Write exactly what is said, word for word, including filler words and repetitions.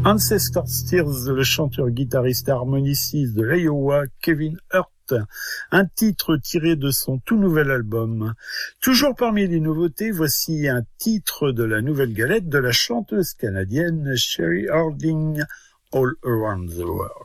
Ancestor Steers, le chanteur, guitariste et harmoniciste de l'Iowa, Kevin Hurt, un titre tiré de son tout nouvel album. Toujours parmi les nouveautés, voici un titre de la nouvelle galette de la chanteuse canadienne Sherry Harding, All Around the World.